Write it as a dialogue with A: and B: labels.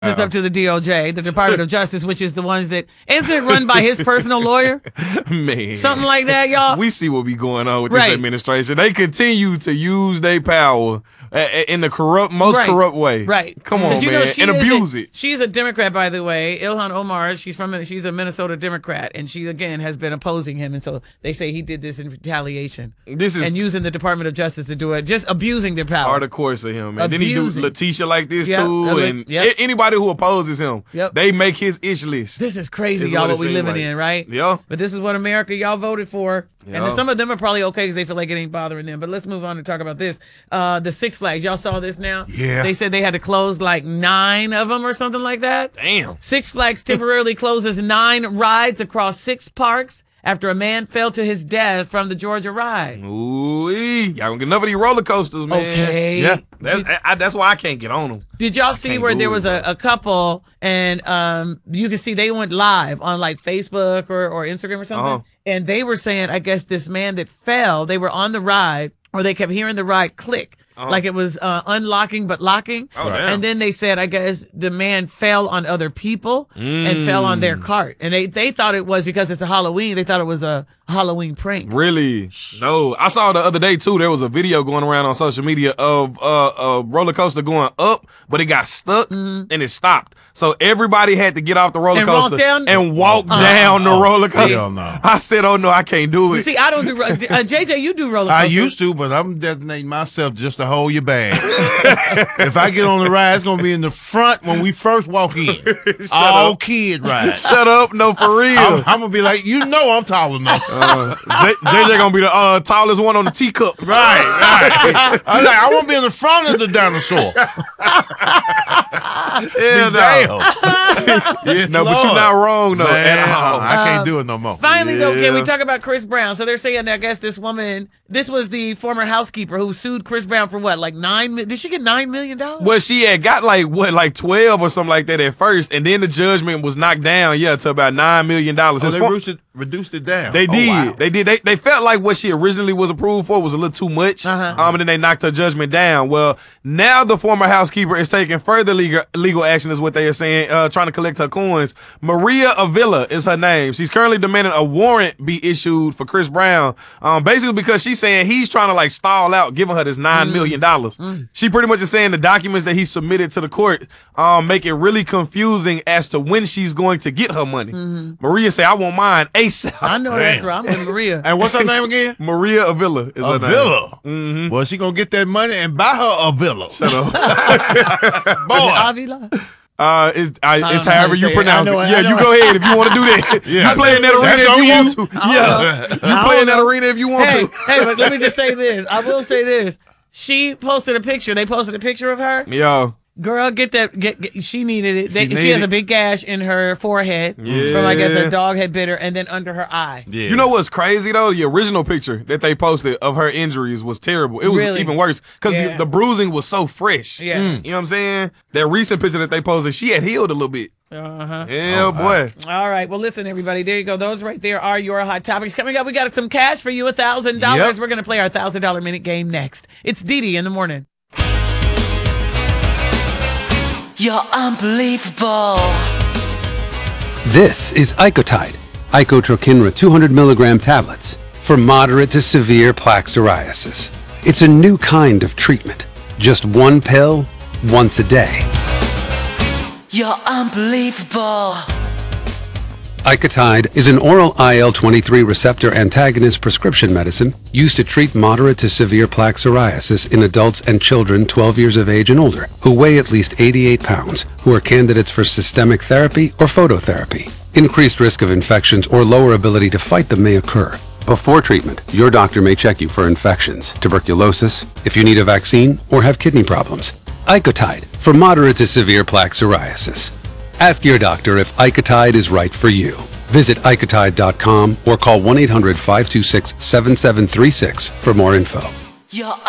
A: It's up to the DOJ, the Department of Justice, which is the ones that isn't it run by his personal lawyer?
B: Man,
A: something like that, y'all.
B: We see what be going on with this administration. They continue to use their power in the most corrupt way.
A: Right.
B: Come on, man, and abuse it.
A: She's a Democrat, by the way. Ilhan Omar. She's a Minnesota Democrat, and she again has been opposing him, and so they say he did this in retaliation. And using the Department of Justice to do it, just abusing their power.
B: Part of course of him, man. Then he do Letitia like this too, and anybody who opposes him, they make his ish list.
A: This is crazy, y'all. What we living in, right?
B: Yeah.
A: But this is what America y'all voted for, and then some of them are probably okay because they feel like it ain't bothering them. But let's move on and talk about this. The Six Flags, y'all saw this now?
B: Yeah.
A: They said they had to close like 9 of them or something like that.
B: Damn.
A: Six Flags temporarily closes 9 rides across 6 parks after a man fell to his death from the Georgia ride.
B: Ooh-wee. Y'all gonna get enough of these roller coasters, man.
A: Okay.
B: Yeah. That's why I can't get on them.
A: Did y'all see where there was a couple and you can see they went live on like Facebook or Instagram or something? And they were saying, I guess this man that fell, they were on the ride or they kept hearing the ride click. Like it was unlocking but locking. And then they said, I guess the man fell on other people and fell on their cart. And they thought it was because it's a Halloween. They thought it was a Halloween prank.
B: Really? No. I saw the other day, too, there was a video going around on social media of a roller coaster going up, but it got stuck and it stopped. So everybody had to get off the roller coaster and walk down the roller coaster.
C: Hell no.
B: I said, oh, no, I can't do it.
A: You see, I don't do JJ, you do roller coasters.
C: I used to, but I'm designating myself just to hold your bags. If I get on the ride, it's going to be in the front when we first walk in. All kid ride.
B: Shut up. No, for real.
C: I'm going to be like, you know I'm tall enough.
B: JJ going to be the tallest one on the teacup.
C: Right. I'm like, I want to be in the front of the dinosaur.
B: No, but you're not wrong, though.
C: I can't do it no more.
A: Finally, though, can we talk about Chris Brown? So they're saying, I guess this woman, this was the former housekeeper who sued Chris Brown for what, like did she get $9 million?
B: Well, she had got like 12 or something like that at first, and then the judgment was knocked down, to about $9 million.
C: They reduced it down.
B: They did.
C: Wow.
B: They did. They felt like what she originally was approved for was a little too much, and then they knocked her judgment down. Well, now the former housekeeper is taking further legal action, is what they are saying, trying to collect her coins. Maria Avila is her name. She's currently demanding a warrant be issued for Chris Brown, basically because she's saying he's trying to like stall out giving her this $9 million. She pretty much is saying the documents that he submitted to the court make it really confusing as to when she's going to get her money. Maria say, I want mine ASAP.
A: I know that's right. I'm with Maria.
C: And what's her name again?
B: Maria Avila is her name.
C: Well, she gonna get that money and buy her a villa.
B: Shut up.
A: Boy. Avila?
B: It's however you pronounce it. Yeah, you go ahead if you want to do that. You play in that arena if you want to. Yeah. You play in that arena if you want to.
A: Hey, but let me just say this. I will say this. She posted a picture. They posted a picture of her.
B: Yeah.
A: Girl, get that. She needed it. She has a big gash in her forehead from, I guess, a dog had bit her, and then under her eye.
B: Yeah. You know what's crazy, though? The original picture that they posted of her injuries was terrible. It was even worse because the bruising was so fresh. Yeah. You know what I'm saying? That recent picture that they posted, she had healed a little bit. Yeah, boy.
A: All right. Well, listen, everybody. There you go. Those right there are your hot topics. Coming up, we got some cash for you, $1,000. We're going to play our $1,000 minute game next. It's Didi in the morning.
D: You're unbelievable.
E: This is Icotide, Icotrokinra 200 milligram tablets for moderate to severe plaque psoriasis. It's a new kind of treatment. Just one pill, once a day.
D: You're unbelievable.
E: Icotide is an oral IL-23 receptor antagonist prescription medicine used to treat moderate to severe plaque psoriasis in adults and children 12 years of age and older who weigh at least 88 pounds, who are candidates for systemic therapy or phototherapy. Increased risk of infections or lower ability to fight them may occur. Before treatment, your doctor may check you for infections, tuberculosis, if you need a vaccine, or have kidney problems. Icotide for moderate to severe plaque psoriasis. Ask your doctor if Icotide is right for you. Visit Icotide.com or call 1-800-526-7736 for more info.
D: You're